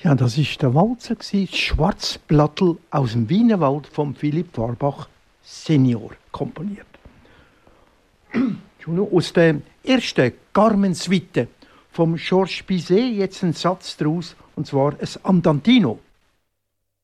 Ja, das war der Walzer, das Schwarzblattel aus dem Wienerwald von Philipp Farbach Senior komponiert. Aus der ersten Carmen-Suite vom Georges Bizet jetzt ein Satz daraus, und zwar ein Andantino.